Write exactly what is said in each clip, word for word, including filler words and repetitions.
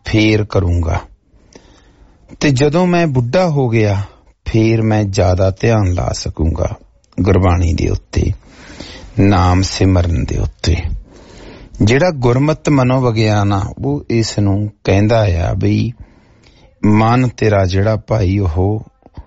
ਫੇਰ ਕਰੂੰਗਾ, ਤੇ ਜਦੋਂ ਮੈਂ ਬੁੱਢਾ ਹੋ ਗਿਆ ਫੇਰ ਮੈਂ ਜ਼ਿਆਦਾ ਧਿਆਨ ਲਾ ਸਕੂੰਗਾ ਗੁਰਬਾਣੀ ਦੇ ਉੱਤੇ, ਨਾਮ ਸਿਮਰਨ ਦੇ ਉੱਤੇ। ਜਿਹੜਾ ਗੁਰਮਤਿ ਮਨੋਵਿਗਿਆਨ ਆ ਉਹ ਇਸ ਨੂੰ ਕਹਿੰਦਾ ਆ ਬਈ ਮਨ ਤੇਰਾ ਜਿਹੜਾ ਭਾਈ ਉਹ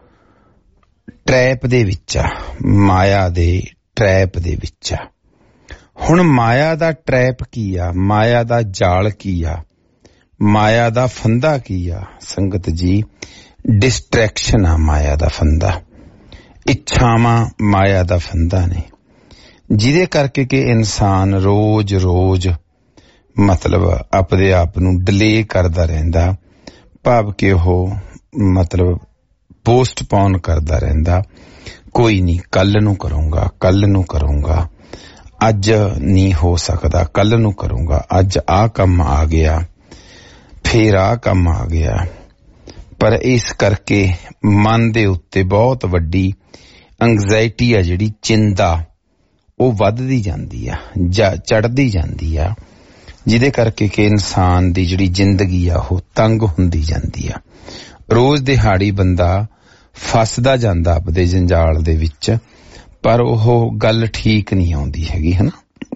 ਟਰੈਪ ਦੇ ਵਿੱਚ ਆ, ਮਾਇਆ ਦੇ ਟਰੈਪ ਦੇ ਵਿੱਚ ਆ। ਹੁਣ ਮਾਇਆ ਦਾ ਟਰੈਪ ਕੀ ਆ, ਮਾਇਆ ਦਾ ਜਾਲ ਕੀ ਆ, ਮਾਇਆ ਦਾ ਫੰਦਾ ਕੀ ਆ? ਸੰਗਤ ਜੀ, ਡਿਸਟਰੈਕਸ਼ਨ ਆ ਮਾਇਆ ਦਾ ਫੰਦਾ, ਇੱਛਾਵਾਂ ਮਾਇਆ ਦਾ ਫੰਦਾ ਨੇ, ਜਿਹਦੇ ਕਰਕੇ ਕਿ ਇਨਸਾਨ ਰੋਜ਼ ਰੋਜ਼ ਮਤਲਬ ਆਪਣੇ ਆਪ ਨੂੰ ਡਿਲੇ ਕਰਦਾ ਰਹਿੰਦਾ, ਭਾਵ ਕਿ ਉਹ ਮਤਲਬ ਪੋਸਟਪੋਨ ਕਰਦਾ ਰਹਿੰਦਾ। ਕੋਈ ਨਹੀਂ, ਕੱਲ ਨੂੰ ਕਰੂੰਗਾ, ਕੱਲ ਨੂੰ ਕਰੂੰਗਾ, ਅੱਜ ਨਹੀਂ ਹੋ ਸਕਦਾ, ਕੱਲ ਨੂੰ ਕਰੂੰਗਾ, ਅੱਜ ਆਹ ਕੰਮ ਆ ਗਿਆ, ਫੇਰ ਆਹ ਕੰਮ ਆ ਗਿਆ। ਪਰ ਇਸ ਕਰਕੇ ਮਨ ਦੇ ਉੱਤੇ ਬਹੁਤ ਵੱਡੀ ਐਂਗਜ਼ਾਇਟੀ ਆ, ਜਿਹੜੀ ਚਿੰਤਾ ਉਹ ਵੱਧਦੀ ਜਾਂਦੀ ਆ ਜਾਂ ਚੜ੍ਹਦੀ ਜਾਂਦੀ ਆ, ਜਿਹਦੇ ਕਰਕੇ ਕਿ ਇਨਸਾਨ ਦੀ ਜਿਹੜੀ ਜ਼ਿੰਦਗੀ ਆ ਉਹ ਤੰਗ ਹੁੰਦੀ ਜਾਂਦੀ ਆ। ਰੋਜ਼ ਦਿਹਾੜੀ ਬੰਦਾ ਫਸਦਾ ਜਾਂਦਾ ਆਪਦੇ ਜੰਜਾਲ ਦੇ ਵਿੱਚ, ਪਰ ਉਹ ਗੱਲ ਠੀਕ ਨਹੀਂ ਆਉਂਦੀ ਹੈਗੀ, ਹਨਾ।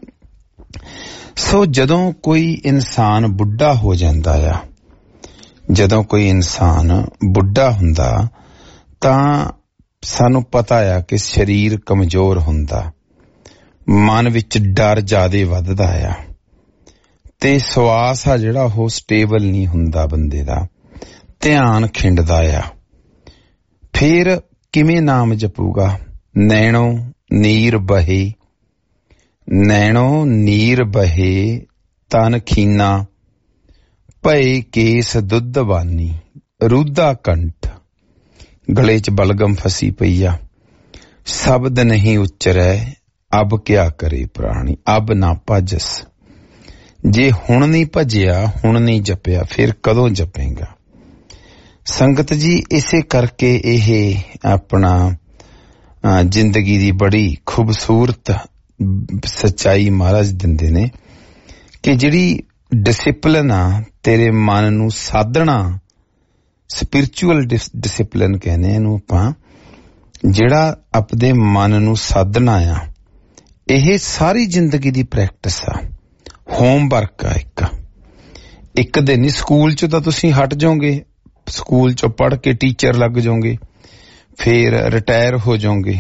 ਸੋ ਜਦੋਂ ਕੋਈ ਇਨਸਾਨ ਬੁੱਢਾ ਹੋ ਜਾਂਦਾ ਆ, ਜਦੋਂ ਕੋਈ ਇਨਸਾਨ ਬੁੱਢਾ ਹੁੰਦਾ ਤਾਂ ਸਾਨੂੰ ਪਤਾ ਆ ਕਿ ਸਰੀਰ ਕਮਜ਼ੋਰ ਹੁੰਦਾ, ਮਨ ਵਿੱਚ ਡਰ ਜ਼ਿਆਦੇ ਵੱਧਦਾ ਆ, ਤੇ ਸਵਾਸ ਆ ਜਿਹੜਾ ਉਹ ਸਟੇਬਲ ਨਹੀਂ ਹੁੰਦਾ ਬੰਦੇ ਦਾ, ਧਿਆਨ ਖਿੰਡਦਾ ਆ। ਫੇਰ ਕਿਵੇਂ ਨਾਮ ਜਪੂਗਾ? ਨੈਣੋ ਨੀਰ ਬਹੇ, ਨੈਣੋ ਨੀਰ ਬਹੇ ਤਨ ਖੀਨਾ, ਭਏ ਕੇਸ ਦੁੱਧ ਬਾਨੀ, ਰੂਦਾ ਕੰਠ। ਗਲੇ ਚ ਬਲਗਮ ਫਸੀ ਪਈ ਆ, ਸ਼ਬਦ ਨਹੀਂ ਉਚਰੈ, ਅਬ ਕਿਆ ਕਰੇ ਪ੍ਰਾਣੀ, ਅਬ ਨਾ ਭਜਸ। ਜੇ ਹੁਣ ਨਹੀਂ ਭਜਿਆ, ਹੁਣ ਨਹੀਂ ਜਪਿਆ, ਫਿਰ ਕਦੋਂ ਜਪੇਗਾ? ਸੰਗਤ ਜੀ, ਇਸੇ ਕਰਕੇ ਇਹ ਆਪਣਾ ਜ਼ਿੰਦਗੀ ਦੀ ਬੜੀ ਖੂਬਸੂਰਤ ਸੱਚਾਈ ਮਹਾਰਾਜ ਦਿੰਦੇ ਨੇ ਕਿ ਜਿਹੜੀ ਡਿਸਿਪਲਿਨ ਆ ਤੇਰੇ ਮਨ ਨੂੰ ਸਾਧਣਾ, ਸਪਿਰਿਚੁਅਲ ਡਿਸਿਪਲਿਨ ਕਹਿੰਦੇ ਇਹਨੂੰ ਆਪਾਂ, ਜਿਹੜਾ ਆਪਣੇ ਮਨ ਨੂੰ ਸਾਧਣਾ ਆ, ਇਹ ਸਾਰੀ ਜ਼ਿੰਦਗੀ ਦੀ ਪ੍ਰੈਕਟਿਸ ਆ, ਹੋਮਵਰਕ ਆ। ਇੱਕ ਇੱਕ ਦਿਨ ਹੀ ਸਕੂਲ ਚ ਤਾਂ ਤੁਸੀਂ ਹਟ ਜਾਓਗੇ, ਸਕੂਲ ਚੋਂ ਪੜ੍ਹ ਕੇ ਟੀਚਰ ਲੱਗ ਜਾਓਗੇ, ਫੇਰ ਰਿਟਾਇਰ ਹੋ ਜਾਓਗੇ,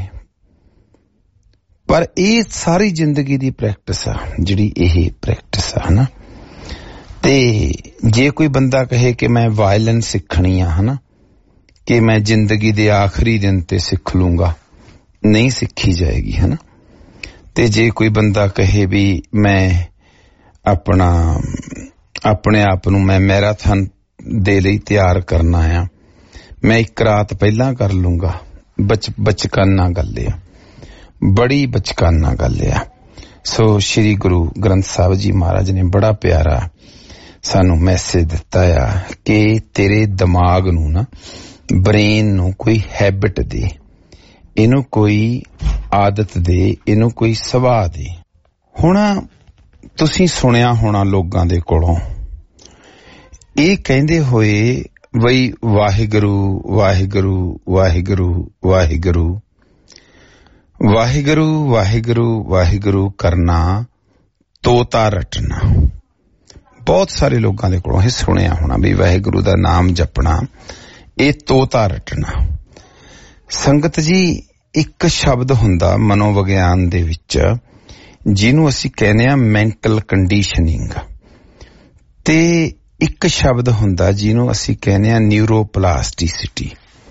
ਪਰ ਇਹ ਸਾਰੀ ਜ਼ਿੰਦਗੀ ਦੀ ਪ੍ਰੈਕਟਿਸ ਆ ਜਿਹੜੀ ਇਹ ਪ੍ਰੈਕਟਿਸ ਆ, ਹਨਾ। ਤੇ ਜੇ ਕੋਈ ਬੰਦਾ ਕਹੇ ਕਿ ਮੈਂ ਵਾਇਲਨ ਸਿੱਖਣੀ ਆ, ਹਨਾ, ਕਿ ਮੈਂ ਜ਼ਿੰਦਗੀ ਦੇ ਆਖਰੀ ਦਿਨ ਤੇ ਸਿੱਖ ਲੂੰਗਾ, ਨਹੀਂ ਸਿੱਖੀ ਜਾਏਗੀ, ਹਨਾ। ਤੇ ਜੇ ਕੋਈ ਬੰਦਾ ਕਹੇ ਵੀ ਮੈਂ ਆਪਣਾ ਆਪਣੇ ਆਪ ਨੂੰ ਮੈਂ ਮੈਰਾਥਨ ਦੇ ਲਈ ਤਿਆਰ ਕਰਨਾ ਆ, ਮੈਂ ਇੱਕ ਰਾਤ ਪਹਿਲਾਂ ਕਰ ਲੂੰਗਾ, ਬਚ ਬਚਕਾਨਾ ਗੱਲ ਆ, ਬੜੀ ਬਚਕਾਨਾ ਗੱਲ ਆ। ਸੋ ਸ਼੍ਰੀ ਗੁਰੂ ਗ੍ਰੰਥ ਸਾਹਿਬ ਜੀ ਮਹਾਰਾਜ ਨੇ ਬੜਾ ਪਿਆਰਾ ਸਾਨੂੰ ਮੈਸੇਜ ਦਿੱਤਾ ਆ ਕਿ ਤੇਰੇ ਦਿਮਾਗ ਨੂੰ ਨਾ, ਬ੍ਰੇਨ ਨੂੰ ਕੋਈ ਹੈਬਿਟ ਦੇ, ਇਹਨੂੰ ਕੋਈ ਆਦਤ ਦੇ, ਇਹਨੂੰ ਕੋਈ ਸੁਭਾਅ ਦੇ। ਹੁਣ ਤੁਸੀਂ ਸੁਣਿਆ ਹੋਣਾ ਲੋਕਾਂ ਦੇ ਕੋਲੋਂ ਇਹ ਕਹਿੰਦੇ ਹੋਏ ਬਈ ਵਾਹਿਗੁਰੂ ਵਾਹਿਗੁਰੂ ਵਾਹਿਗੁਰੂ ਵਾਹਿਗੁਰੂ ਵਾਹਿਗੁਰੂ ਵਾਹਿਗੁਰੂ ਵਾਹਿਗੁਰੂ ਕਰਨਾ, ਤੋਤਾ ਰਟਣਾ। ਬਹੁਤ ਸਾਰੇ ਲੋਕਾਂ ਦੇ ਕੋਲੋਂ ਇਹ ਸੁਣਿਆ ਹੋਣਾ ਵੀ ਵਾਹਿਗੁਰੂ ਦਾ ਨਾਮ ਜਪਣਾ, ਇਹ ਤੋਤਾ ਰਟਣਾ। ਸੰਗਤ ਜੀ, ਇੱਕ ਸ਼ਬਦ ਹੁੰਦਾ ਮਨੋਵਿਗਿਆਨ ਦੇ ਵਿੱਚ ਜਿਹਨੂੰ ਅਸੀਂ ਕਹਿੰਦੇ ਆ ਮੈਂਟਲ ਕੰਡੀਸ਼ਨਿੰਗ, ਤੇ ਇੱਕ ਸ਼ਬਦ ਹੁੰਦਾ ਜਿਹਨੂੰ ਅਸੀਂ ਕਹਿੰਦੇ ਆ ਨਿਊਰੋਪਲਾਸਟਿਸਿਟੀ।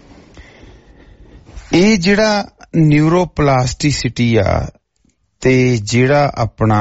ਇਹ ਜਿਹੜਾ ਨਿਊਰੋਪਲਾਸਟਿਸਿਟੀ ਆ ਤੇ ਜਿਹੜਾ ਆਪਣਾ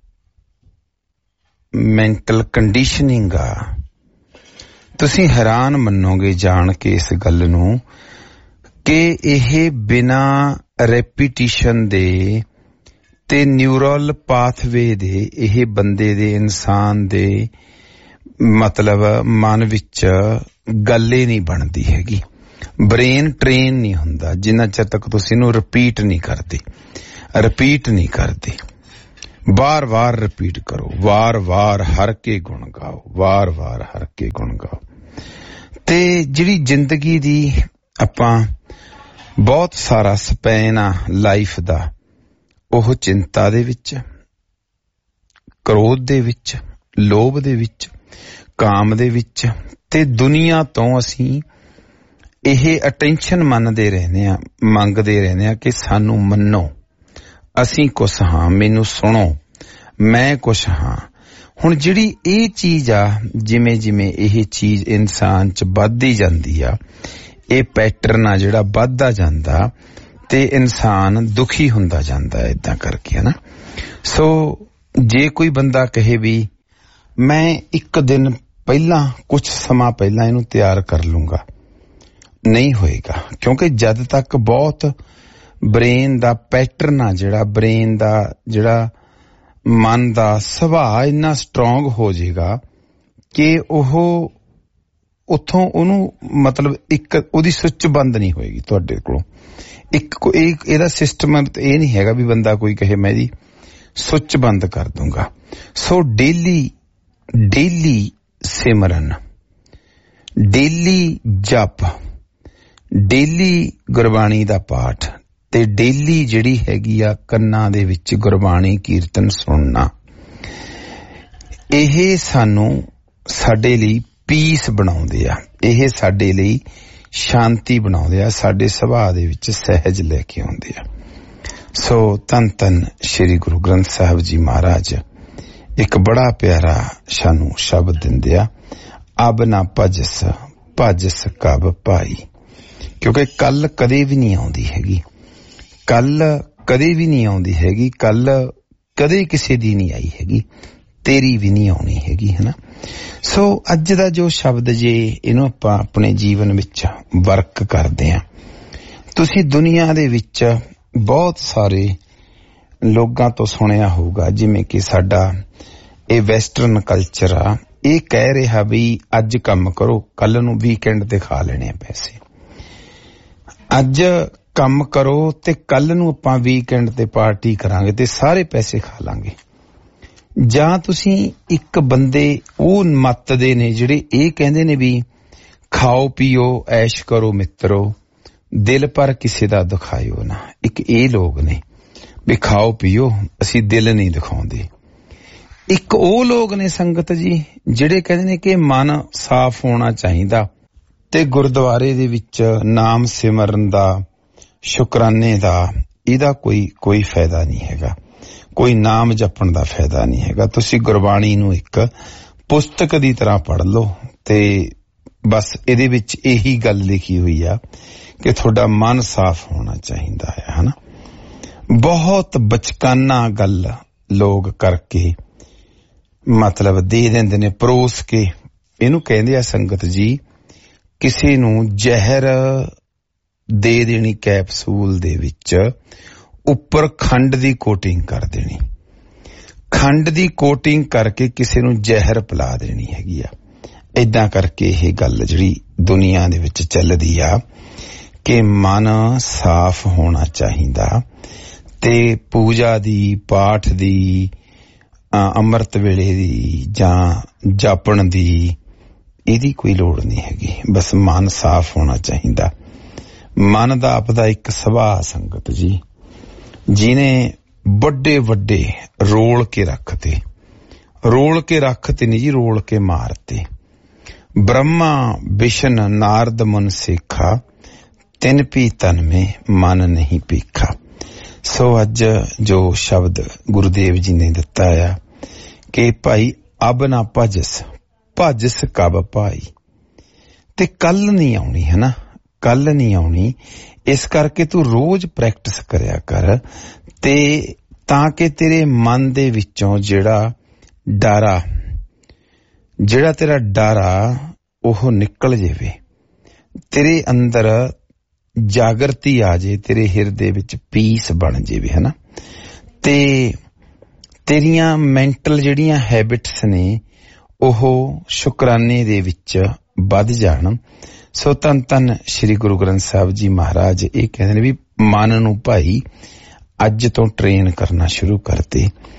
ਮੈਂਟਲ ਕੰਡੀਸ਼ਨਿੰਗ ਆ, ਤੁਸੀਂ ਹੈਰਾਨ ਮੰਨੋਗੇ ਜਾਣ ਕੇ ਇਸ ਗੱਲ ਨੂੰ ਕਿ ਇਹ ਬਿਨਾਂ ਰੈਪੀਟੀਸ਼ਨ ਦੇ ਤੇ ਨਿਊਰਲ ਪਾਥਵੇ ਦੇ ਇਹ ਬੰਦੇ ਦੇ, ਇਨਸਾਨ ਦੇ ਮਤਲਬ ਮਨ ਵਿੱਚ ਗੱਲ ਹੀ ਨਹੀਂ ਬਣਦੀ ਹੈਗੀ, ਬ੍ਰੇਨ ਟ੍ਰੇਨ ਨਹੀਂ ਹੁੰਦਾ ਜਿੰਨਾ ਚਿਰ ਤੱਕ ਤੁਸੀਂ ਇਹਨੂੰ ਰਿਪੀਟ ਨਹੀਂ ਕਰਦੇ, ਰਿਪੀਟ ਨਹੀਂ ਕਰਦੇ। ਵਾਰ ਵਾਰ ਰਿਪੀਟ ਕਰੋ, ਵਾਰ ਵਾਰ ਹਰ ਕੇ ਗੁਣ ਗਾਓ, ਵਾਰ ਵਾਰ ਹਰ ਕੇ ਗੁਣ ਗਾਓ। ਤੇ ਜਿਹੜੀ ਜ਼ਿੰਦਗੀ ਦੀ ਆਪਾਂ ਬਹੁਤ ਸਾਰਾ ਸਪੈਨ ਆ ਲਾਈਫ ਦਾ, ਉਹ ਚਿੰਤਾ ਦੇ ਵਿੱਚ, ਕ੍ਰੋਧ ਦੇ ਵਿੱਚ, ਲੋਭ ਦੇ ਵਿੱਚ, ਕਾਮ ਦੇ ਵਿੱਚ, ਤੇ ਦੁਨੀਆ ਤੋਂ ਅਸੀਂ ਇਹ ਅਟੈਂਸ਼ਨ ਮੰਨਦੇ ਰਹਿੰਦੇ ਆ, ਮੰਗਦੇ ਰਹਿੰਦੇ ਆ ਕਿ ਸਾਨੂੰ ਮੰਨੋ, ਅਸੀਂ ਕੁਛ ਹਾਂ, ਮੈਨੂੰ ਸੁਣੋ, ਮੈਂ ਕੁਛ ਹਾਂ। ਹੁਣ ਜਿਹੜੀ ਇਹ ਚੀਜ਼ ਆ, ਜਿਵੇਂ ਜਿਵੇਂ ਇਹ ਚੀਜ਼ ਇਨਸਾਨ ਚ ਵੱਧਦੀ ਜਾਂਦੀ ਆ, ਇਹ ਪੈਟਰਨ ਆ ਜਿਹੜਾ ਵੱਧਦਾ ਜਾਂਦਾ, ਤੇ ਇਨਸਾਨ ਦੁਖੀ ਹੁੰਦਾ ਜਾਂਦਾ ਹੈ ਏਦਾਂ ਕਰਕੇ, ਹਨਾ। ਸੋ ਜੇ ਕੋਈ ਬੰਦਾ ਕਹੇ ਵੀ ਮੈਂ ਇੱਕ ਦਿਨ ਪਹਿਲਾਂ, ਕੁਛ ਸਮਾਂ ਪਹਿਲਾਂ ਇਹਨੂੰ ਤਿਆਰ ਕਰ ਲੂੰਗਾ, ਨਹੀਂ ਹੋਏਗਾ। ਕਿਉਂਕਿ ਜਦ ਤੱਕ ਬਹੁਤ ਬ੍ਰੇਨ ਦਾ ਪੈਟਰਨ ਆ ਜਿਹੜਾ, ਬ੍ਰੇਨ ਦਾ ਜਿਹੜਾ ਮਨ ਦਾ ਸੁਭਾਅ ਇੰਨਾ ਸਟਰੋਂਗ ਹੋ ਜਾਏਗਾ ਕਿ ਉਹ ਉੱਥੋਂ ਉਹਨੂੰ ਮਤਲਬ ਇੱਕ ਉਹਦੀ ਸੁੱਚ ਬੰਦ ਨਹੀਂ ਹੋਏਗੀ ਤੁਹਾਡੇ ਕੋਲੋਂ। ਇੱਕ ਕੋਈ ਇਹਦਾ ਸਿਸਟਮ ਇਹ ਨਹੀਂ ਹੈਗਾ ਵੀ ਬੰਦਾ ਕੋਈ ਕਹੇ ਮੈਂ ਇਹਦੀ ਸੁੱਚ ਬੰਦ ਕਰ ਦੂੰਗਾ। ਸੋ ਡੇਲੀ ਡੇਲੀ ਸਿਮਰਨ, ਡੇਲੀ ਜਪ, ਡੇਲੀ ਗੁਰਬਾਣੀ ਦਾ ਪਾਠ, ਤੇ ਡੇਲੀ ਜਿਹੜੀ ਹੈਗੀ ਆ ਕੰਨਾਂ ਦੇ ਵਿੱਚ ਗੁਰਬਾਣੀ ਕੀਰਤਨ ਸੁਣਨਾ, ਇਹ ਸਾਨੂੰ ਸਾਡੇ ਲਈ ਪੀਸ ਬਣਾਉਂਦੇ ਆ, ਇਹ ਸਾਡੇ ਲਈ ਸ਼ਾਂਤੀ ਬਣਾਉਂਦੇ ਆ, ਸਾਡੇ ਸੁਭਾਅ ਦੇ ਵਿੱਚ ਸਹਿਜ ਲੈ ਕੇ ਆਉਂਦੇ ਆ। ਸੋ ਧੰਨ ਧੰਨ ਸ਼੍ਰੀ ਗੁਰੂ ਗ੍ਰੰਥ ਸਾਹਿਬ ਜੀ ਮਹਾਰਾਜ ਇੱਕ ਬੜਾ ਪਿਆਰਾ ਸਾਨੂੰ ਸ਼ਬਦ ਦਿੰਦੇ ਆ, ਅਬ ਨਾ ਭਜਸ ਭਜਸ ਕਬ ਭਾਈ। ਕਿਉਂਕਿ ਕੱਲ ਕਦੇ ਵੀ ਨਹੀਂ ਆਉਂਦੀ ਹੈਗੀ, ਕੱਲ ਕਦੇ ਵੀ ਨਹੀਂ ਆਉਂਦੀ ਹੈਗੀ, ਕੱਲ ਕਦੇ ਕਿਸੇ ਦੀ ਨਹੀਂ ਆਈ ਹੈਗੀ, ਤੇਰੀ ਵੀ ਨਹੀਂ ਆਉਣੀ ਹੈਗੀ, ਹੈ ਨਾ। ਸੋ ਅੱਜ ਦਾ ਜੋ ਸ਼ਬਦ, ਜੇ ਇਹਨੂੰ ਆਪਾਂ ਆਪਣੇ ਜੀਵਨ ਵਿੱਚ ਵਰਕ ਕਰਦੇ ਹਾਂ, ਤੁਸੀਂ ਦੁਨੀਆ ਦੇ ਵਿੱਚ ਬਹੁਤ ਸਾਰੇ ਲੋਕਾਂ ਤੋਂ ਸੁਣਿਆ ਹੋਊਗਾ, ਜਿਵੇਂ ਕਿ ਸਾਡਾ ਇਹ ਵੈਸਟਰਨ ਕਲਚਰ ਆ, ਇਹ ਕਹਿ ਰਿਹਾ ਵੀ ਅੱਜ ਕੰਮ ਕਰੋ, ਕੱਲ ਨੂੰ ਵੀਕਐਂਡ ਤੇ ਖਾ ਲੈਣੇ ਆ ਪੈਸੇ। ਅੱਜ ਕੰਮ ਕਰੋ ਤੇ ਕੱਲ ਨੂੰ ਆਪਾਂ ਵੀਕਐਂਡ ਤੇ ਪਾਰਟੀ ਕਰਾਂਗੇ ਤੇ ਸਾਰੇ ਪੈਸੇ ਖਾ ਲਾਂਗੇ। ਜਾਂ ਤੁਸੀਂ ਇੱਕ ਬੰਦੇ ਉਹ ਮੱਤ ਦੇ ਨੇ ਜਿਹੜੇ ਇਹ ਕਹਿੰਦੇ ਨੇ ਵੀ ਖਾਓ ਪੀਓ ਐਸ਼ ਕਰੋ ਮਿੱਤਰੋ, ਦਿਲ ਪਰ ਕਿਸੇ ਦਾ ਦਿਖਾਇਓ ਨਾ। ਇੱਕ ਇਹ ਲੋਕ ਨੇ ਵੀ ਖਾਓ ਪੀਓ, ਅਸੀਂ ਦਿਲ ਨਹੀਂ ਦਿਖਾਉਂਦੇ। ਇੱਕ ਉਹ ਲੋਕ ਨੇ ਸੰਗਤ ਜੀ ਜਿਹੜੇ ਕਹਿੰਦੇ ਨੇ ਕਿ ਮਨ ਸਾਫ਼ ਹੋਣਾ ਚਾਹੀਦਾ, ਤੇ ਗੁਰਦੁਆਰੇ ਦੇ ਵਿੱਚ ਨਾਮ ਸਿਮਰਨ ਦਾ, ਸ਼ੁਕਰਾਨੇ ਦਾ, ਇਹਦਾ ਕੋਈ ਕੋਈ ਫਾਇਦਾ ਨਹੀਂ ਹੈਗਾ, ਕੋਈ ਨਾਮ ਜਪਣ ਦਾ ਫਾਇਦਾ ਨਹੀਂ ਹੈਗਾ। ਤੁਸੀਂ ਗੁਰਬਾਣੀ ਨੂੰ ਇੱਕ ਪੁਸਤਕ ਦੀ ਤਰ੍ਹਾਂ ਪੜ੍ਹ ਲਓ ਤੇ ਬਸ ਇਹਦੇ ਵਿੱਚ ਇਹੀ ਗੱਲ ਲਿਖੀ ਹੋਈ ਆ ਕਿ ਤੁਹਾਡਾ ਮਨ ਸਾਫ਼ ਹੋਣਾ ਚਾਹੀਦਾ ਹੈ, ਹਨਾ। ਬਹੁਤ ਬਚਕਾਨਾ ਗੱਲ ਲੋਕ ਕਰਕੇ ਮਤਲਬ ਦੇ ਦਿੰਦੇ ਨੇ, ਪਰੋਸ ਕੇ। ਇਹਨੂੰ ਕਹਿੰਦੇ ਆ ਸੰਗਤ ਜੀ, ਕਿਸੇ ਨੂੰ ਜ਼ਹਿਰ ਦੇ ਦੇਣੀ ਕੈਪਸੂਲ ਦੇ ਵਿੱਚ, ਉੱਪਰ ਖੰਡ ਦੀ ਕੋਟਿੰਗ ਕਰ ਦੇਣੀ, ਖੰਡ ਦੀ ਕੋਟਿੰਗ ਕਰਕੇ ਕਿਸੇ ਨੂੰ ਜ਼ਹਿਰ ਪਿਲਾ ਦੇਣੀ ਹੈਗੀ ਆ। ਏਦਾਂ ਕਰਕੇ ਇਹ ਗੱਲ ਜਿਹੜੀ ਦੁਨੀਆ ਦੇ ਵਿੱਚ ਚੱਲਦੀ ਆ ਕਿ ਮਨ ਸਾਫ਼ ਹੋਣਾ ਚਾਹੀਦਾ, ਤੇ ਪੂਜਾ ਦੀ, ਪਾਠ ਦੀ, ਅੰਮ੍ਰਿਤ ਵੇਲੇ ਦੀ ਜਾਂ ਜਾਪਣ ਦੀ, ਇਹਦੀ ਕੋਈ ਲੋੜ ਨਹੀਂ ਹੈਗੀ। ਬਸ ਮਨ ਸਾਫ਼ ਹੋਣਾ ਚਾਹੀਦਾ। ਮਨ ਦਾ ਆਪਦਾ ਇੱਕ ਸੁਭਾਅ ਸੰਗਤ ਜੀ, ਜਿਹਨੇ ਵੱਡੇ ਵੱਡੇ ਰੋਲ ਕੇ ਰੱਖਤੇ, ਰੋਲ ਕੇ ਰੱਖਤੇ ਨਹੀਂ ਜੀ, ਰੋਲ ਕੇ ਮਾਰਤੇ। ਬ੍ਰਹਮਾ ਵਿਸ਼ਨ ਨਾਰਦ ਮੁਨ ਸੇਖਾ, ਤਿਨ ਪੀ ਤਨ ਮੇ ਮਨ ਨਹੀਂ ਪੀਖਾ। ਸੋ ਅੱਜ ਜੋ ਸ਼ਬਦ ਗੁਰੂਦੇਵ ਜੀ ਨੇ ਦਿੱਤਾ ਆ ਕਿ ਭਾਈ ਅਬ ਨਾ ਭਜਸ ਭਜਸ ਕਬ ਭਾਈ, ਤੇ ਕੱਲ ਨਹੀਂ ਆਉਣੀ, ਹੈ ਨਾ, ਕੱਲ ਨਹੀਂ ਆਉਣੀ। ਇਸ ਕਰਕੇ ਤੂੰ ਰੋਜ਼ ਪ੍ਰੈਕਟਿਸ ਕਰਿਆ ਕਰ, ਤੇ ਤਾਂ ਕਿ ਤੇਰੇ ਮਨ ਦੇ ਵਿੱਚੋਂ ਜਿਹੜਾ ਡਰ ਆ, ਜਿਹੜਾ ਤੇਰਾ ਡਰ ਆ ਉਹ ਨਿਕਲ ਜਾਵੇ, ਤੇਰੇ ਅੰਦਰ ਜਾਗਰਤੀ ਆ ਜੇ, ਤੇਰੇ ਹਿਰਦੇ ਵਿੱਚ ਪੀਸ ਬਣ ਜਾਵੇ, ਹੈ ਨਾ। ਤੇ ਤੇਰੀਆਂ ਮੈਂਟਲ ਜਿਹੜੀਆਂ ਹੈਬਿਟਸ ਨੇ ਉਹ ਸ਼ੁਕਰਾਨੇ ਦੇ ਵਿੱਚ ਵੱਧ ਜਾਣ। ਸੋ ਧੰਨ ਧੰਨ ਸ਼੍ਰੀ ਗੁਰੂ ਗ੍ਰੰਥ ਸਾਹਿਬ ਜੀ ਮਹਾਰਾਜ ਇਹ ਕਹਿੰਦੇ ਨੇ ਵੀ ਮਨ ਨੂੰ ਭਾਈ ਅੱਜ ਤੋਂ ਟ੍ਰੇਨ ਕਰਨਾ ਸ਼ੁਰੂ ਕਰਦੇ।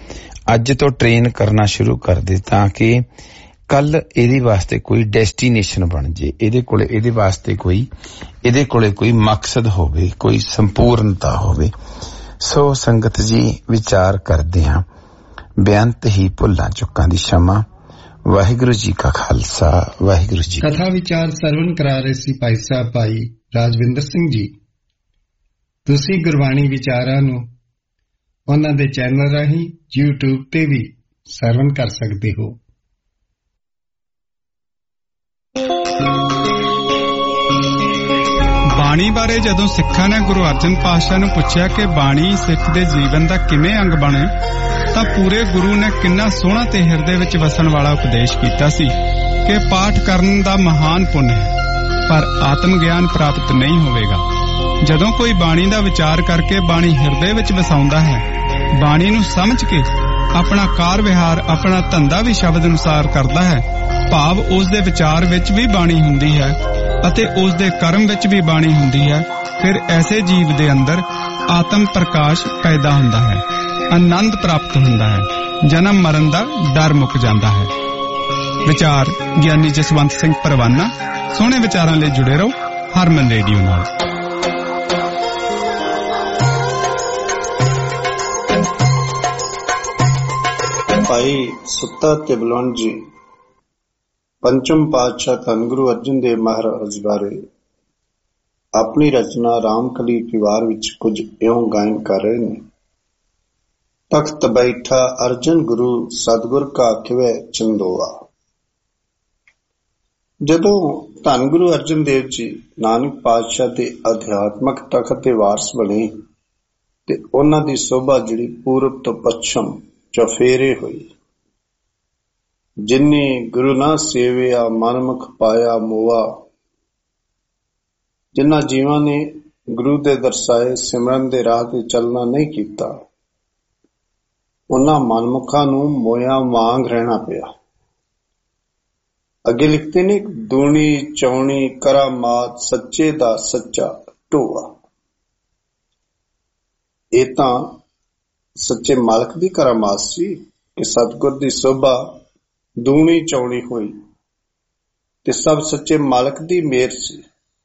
ਅੱਜ ਤੋਂ ट्रेन करना शुरू कर दे ताकि कल ਇਹਦੇ ਵਾਸਤੇ ਕੋਈ ਡੈਸਟੀਨੇਸ਼ਨ ਬਣ ਜੇ, ਇਹਦੇ ਕੋਲੇ ਇਹਦੇ ਵਾਸਤੇ ਕੋਈ ਇਹਦੇ ਕੋਲੇ ਕੋਈ ਮਕਸਦ ਹੋਵੇ, ਕੋਈ ਸੰਪੂਰਨਤਾ ਹੋਵੇ। ਸੋ ਸੰਗਤ ਜੀ ਵਿਚਾਰ ਕਰਦੇ ਹਾਂ ਬੇਅੰਤ ਹੀ ਭੁੱਲਾਂ ਚੁੱਕਾਂ ਦੀ क्षमा। ਵਾਹਿਗੁਰੂ ਜੀ ਕਾ ਖਾਲਸਾ, ਵਾਹਿਗੁਰੂ ਜੀ। ਕਥਾ ਵਿਚਾਰ ਸਰਵਣ ਕਰਾ ਰਹੇ ਸੀ ਭਾਈ ਸਾਹਿਬ ਭਾਈ ਰਾਜਵਿੰਦਰ ਸਿੰਘ ਜੀ। ਤੁਸੀਂ ਗੁਰਬਾਣੀ ਵਿਚਾਰਾਂ ਨੂੰ ਉਹਨਾਂ ਦੇ ਚੈਨਲ ਰਾਹੀਂ YouTube ਤੇ ਵੀ ਸਰਵਣ ਕਰ ਸਕਦੇ ਹੋ। ਬਾਣੀ ਬਾਰੇ ਜਦੋਂ ਸਿੱਖਾਂ ਨੇ ਗੁਰੂ ਅਰਜਨ ਪਾਤਸ਼ਾਹ ਨੂੰ ਪੁੱਛਿਆ ਕਿ ਬਾਣੀ ਸਿੱਖ ਦੇ ਜੀਵਨ ਦਾ ਕਿਵੇਂ ਅੰਗ ਬਣੇ, ਤਾਂ ਪੂਰੇ ਗੁਰੂ ਨੇ ਕਿੰਨਾ ਸੋਹਣਾ ਤੇ ਹਿਰਦੇ ਵਿੱਚ ਵਸਣ ਵਾਲਾ ਉਪਦੇਸ਼ ਕੀਤਾ ਸੀ ਕਿ ਪਾਠ ਕਰਨ ਦਾ ਮਹਾਨ ਪੁੰਨ ਹੈ, ਪਰ ਆਤਮ ਗਿਆਨ ਪ੍ਰਾਪਤ ਨਹੀਂ ਹੋਵੇਗਾ। ਜਦੋਂ ਕੋਈ ਬਾਣੀ ਦਾ ਵਿਚਾਰ ਕਰਕੇ ਬਾਣੀ ਹਿਰਦੇ ਵਿੱਚ ਵਸਾਉਂਦਾ ਹੈ, ਬਾਣੀ ਨੂੰ ਸਮਝ ਕੇ ਆਪਣਾ ਕਾਰ ਵਿਹਾਰ, ਆਪਣਾ ਧੰਦਾ ਵੀ ਸ਼ਬਦ ਅਨੁਸਾਰ ਕਰਦਾ ਹੈ, ਭਾਵ ਉਸ ਦੇ ਵਿਚਾਰ ਵਿੱਚ ਵੀ ਬਾਣੀ ਹੁੰਦੀ ਹੈ ਅਤੇ ਉਸ ਦੇ ਕਰਮ ਵਿੱਚ ਵੀ ਬਾਣੀ ਹੁੰਦੀ ਹੈ, ਫਿਰ ਐਸੇ ਜੀਵ ਦੇ ਅੰਦਰ ਆਤਮ ਪ੍ਰਕਾਸ਼ ਪੈਦਾ ਹੁੰਦਾ ਹੈ, ਆਨੰਦ ਪ੍ਰਾਪਤ ਹੁੰਦਾ ਹੈ, ਜਨਮ ਮਰਨ ਦਾ ਡਰ ਮੁੱਕ ਜਾਂਦਾ ਹੈ। ਵਿਚਾਰ ਗਿਆਨੀ ਜਸਵੰਤ ਸਿੰਘ ਪਰਵਾਨਾ। ਸੋਹਣੇ ਵਿਚਾਰਾਂ ਲਈ ਜੁੜੇ ਰਹੋ ਹਰਮਨ ਰੇਡੀਓ ਨਾਲ। ਭਾਈ ਸੁੱਤਾ ਤੇ ਬਲਵੰਤ ਜੀ ਪੰਚਮ ਪਾਤਸ਼ਾਹ ਧੰਨ ਗੁਰੂ ਅਰਜਨ ਦੇਵ ਮਹਾਰਾਜ ਬਾਰੇ ਆਪਣੀ ਰਚਨਾ ਰਾਮਕਲੀ ਪਰਿਵਾਰ ਵਿੱਚ ਕੁਝ ਇਉਂ ਗਾਇਨ ਕਰ ਰਹੇ ਨੇ। ਤਖਤ ਬੈਠਾ ਅਰਜਨ ਗੁਰੂ ਸਤਿਗੁਰ ਕਾ ਖਿਵੈ ਚੰਦੋਆ। ਜਦੋਂ ਧੰਨ ਗੁਰੂ ਅਰਜਨ ਦੇਵ ਜੀ ਨਾਨਕ ਪਾਤਸ਼ਾਹ ਦੇ ਅਧਿਆਤਮਕ ਤਖਤ ਦੇ ਵਾਰਸ ਬਣੇ ਤੇ ਉਹਨਾਂ ਦੀ ਸੋਭਾ ਜਿਹੜੀ ਪੂਰਬ ਤੋਂ ਪੱਛਮ ਚਫੇਰੇ ਹੋਈ। ਜਿਨੇ ਗੁਰੂ ਨਾ ਸੇਵਿਆ ਮਨਮੁਖ ਪਾਇਆ ਮੋਆ। ਜਿਨ੍ਹਾਂ ਜੀਵਾਂ ਨੇ ਗੁਰੂ ਦੇ ਦਰਸਾਏ ਸਿਮਰਨ ਦੇ ਰਾਹ ਤੇ ਚੱਲਣਾ ਨਹੀਂ ਕੀਤਾ, ਉਹਨਾਂ ਮਨਮੁਖਾਂ ਨੂੰ ਮੋਇਆ ਵਾਂਗ ਰਹਿਣਾ ਪਿਆ। ਅੱਗੇ ਲਿਖਦੇ ਨੇ, ਦੂਣੀ ਚੌਣੀ ਕਰਾਮਾਤ ਸੱਚੇ ਦਾ ਸੱਚਾ ਢੋਆ। ਇਹ ਤਾਂ ਸੱਚੇ ਮਾਲਕ ਦੀ ਕਰਾਮਾਤ ਸੀ ਕਿ ਸਤਿਗੁਰ ਦੀ ਸੋਭਾ ਦੂਣੀ ਚੌਣੀ ਹੋਈ ਤੇ ਸਭ ਸੱਚੇ ਮਾਲਕ ਦੀ ਮਿਹਰ ਸੀ।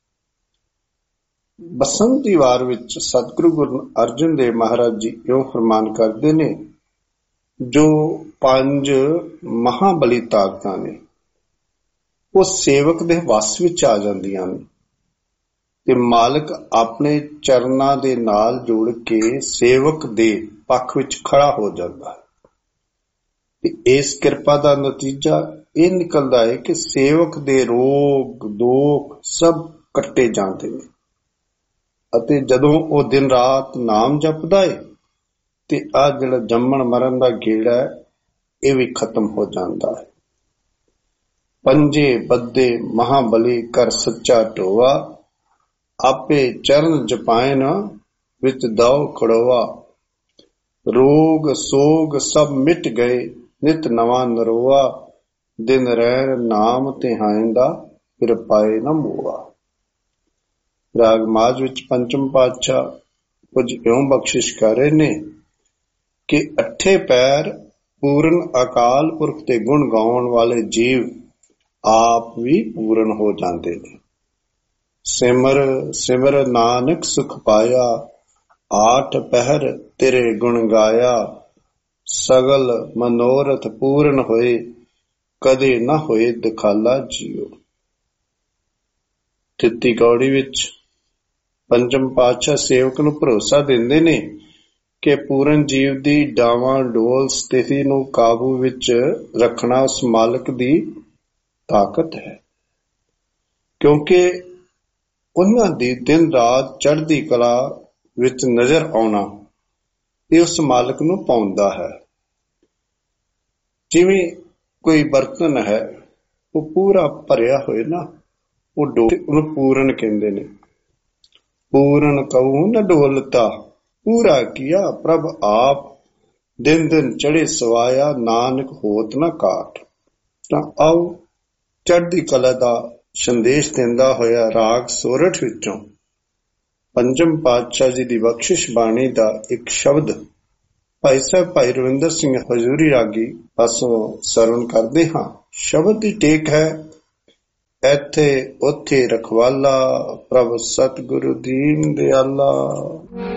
ਬਸੰਤ ਦੀ ਵਾਰ ਵਿੱਚ ਸਤਿਗੁਰੂ ਗੁਰੂ ਅਰਜਨ ਦੇਵ ਮਹਾਰਾਜ ਜੀ ਇਉਂ ਫਰਮਾਨ ਕਰਦੇ ਨੇ, ਜੋ ਪੰਜ ਮਹਾਬਲੀ ਤਾਕਤਾਂ ਨੇ ਉਹ ਸੇਵਕ ਦੇ ਵਸ ਵਿੱਚ ਆ ਜਾਂਦੀਆਂ ਨੇ ਤੇ ਮਾਲਕ ਆਪਣੇ ਚਰਨਾਂ ਦੇ ਨਾਲ ਜੁੜ ਕੇ ਸੇਵਕ ਦੇ ਪੱਖ ਵਿੱਚ ਖੜਾ ਹੋ ਜਾਂਦਾ ਹੈ। ਤੇ ਇਸ ਕਿਰਪਾ ਦਾ ਨਤੀਜਾ ਇਹ ਨਿਕਲਦਾ ਹੈ ਕਿ ਸੇਵਕ ਦੇ ਰੋਗ ਦੋਖ ਸਭ ਕੱਟੇ ਜਾਂਦੇ ਨੇ ਅਤੇ ਜਦੋਂ ਉਹ ਦਿਨ ਰਾਤ ਨਾਮ ਜਪਦਾ ਹੈ ਤੇ ਆ ਜਿਹੜਾ ਜੰਮਣ ਮਰਨ ਦਾ ਗੇੜਾ ਹੈ ਇਹ ਵੀ ਖਤਮ ਹੋ ਜਾਂਦਾ ਹੈ। ਪੰਜੇ ਬੱਦੇ ਮਹਾਬਲੀ ਕਰ ਸੱਚਾ ਢੋਆ। ਆਪੇ ਚਰਨ ਜਪਾਇਨ ਵਿੱਚ ਦਾਉ ਖੜੋਆ। ਰੋਗ ਸੋਗ ਸਭ ਮਿਟ ਗਏ ਨਿਤ ਨਵਾਂ ਨਰੋਆ। ਦਿਨ ਰਹਿਣ ਨਾਮ ਤਿਹਾਇਂਦਾ ਫਿਰ ਪਾਏ ਨਾ ਮੋਆ। ਰਾਗ ਮਾਝ ਵਿੱਚ ਪੰਚਮ ਪਾਤਸ਼ਾਹ ਕੁਝ ਇਉਂ ਬਖਸ਼ਿਸ਼ ਕਰ ਰਹੇ ਨੇ ਕਿ ਅੱਠੇ ਪੈਰ ਪੂਰਨ ਅਕਾਲ ਪੁਰਖ ਦੇ ਗੁਣ ਗਾਉਣ ਵਾਲੇ ਜੀਵ ਆਪ ਵੀ ਪੂਰਨ ਹੋ ਜਾਂਦੇ ਨੇ। ਸਿਮਰ ਸਿਮਰ ਨਾਨਕ ਸੁਖ ਪਾਇਆ। ਆਠ ਪਹਿਰ ਤੇਰੇ ਗੁਣ ਗਾਇਆ। ਸਗਲ ਮਨੋਰਥ ਪੂਰਨ ਹੋਏ ਕਦੇ ਨਾ ਹੋਏ ਦਿਖਾਲਾ ਜੀਓ। ਤੀਤੀ ਕੌੜੀ ਵਿੱਚ ਪੰਚਮ ਪਾਤਸ਼ਾਹ ਸੇਵਕ ਨੂੰ ਭਰੋਸਾ ਦਿੰਦੇ ਨੇ ਕਿ ਪੂਰਨ ਜੀਵ ਦੀ ਡਾਵਾਂ ਡੋਲ ਸਥਿਤੀ ਨੂੰ ਕਾਬੂ ਵਿੱਚ ਰੱਖਣਾ ਉਸ ਮਾਲਕ ਦੀ ਤਾਕਤ ਹੈ, ਕਿਉਂਕਿ ਉਹਨਾਂ ਦੀ ਦਿਨ ਰਾਤ ਚੜ੍ਹਦੀ ਕਲਾ ਵਿੱਚ ਨਜ਼ਰ ਆਉਣਾ ਇਹ ਉਸ ਮਾਲਕ ਨੂੰ ਪਾਉਂਦਾ ਹੈ। ਜਿਵੇਂ ਕੋਈ ਬਰਤਨ ਹੈ ਉਹ ਪੂਰਾ ਭਰਿਆ ਹੋਏ ਨਾ, ਉਹ ਡੋਲ ਉਹਨੂੰ ਪੂਰਨ ਕਹਿੰਦੇ ਨੇ। ਪੂਰਨ ਕਹੂ ਨ ਡੋਲਤਾ ਪੂਰਾ ਕੀਆ ਪ੍ਰਭ ਆਪ। ਦਿਨ ਦਿਨ ਚੜੇ ਸਵਾਇਆ ਨਾਨਕ ਹੋਤ ਨਾ ਕਾਟ। ਤਾਂ ਆਓ ਚੜ੍ਹਦੀ ਕਲਾ ਦਾ ਸੰਦੇਸ਼ ਦਿੰਦਾ ਹੋਇਆ ਰਾਗ ਸੋਰਠ ਵਿੱਚੋਂ ਪੰਜਮ ਪਾਤਸ਼ਾਹ ਜੀ ਦੀ ਬਖਸ਼ਿਸ਼ ਬਾਣੀ ਦਾ ਇੱਕ ਸ਼ਬਦ ਭਾਈ ਸਾਹਿਬ ਭਾਈ ਰਵਿੰਦਰ ਸਿੰਘ ਹਜ਼ੂਰੀ ਰਾਗੀ ਪਾਸੋਂ ਸਰਵਣ ਕਰਦੇ ਹਾਂ। ਸ਼ਬਦ ਦੀ ਟੇਕ ਹੈ, ਇੱਥੇ ਉੱਥੇ ਰਖਵਾਲਾ, ਪ੍ਰਭ ਸਤਿਗੁਰੂ ਦੀਨ ਦਿਆਲਾ।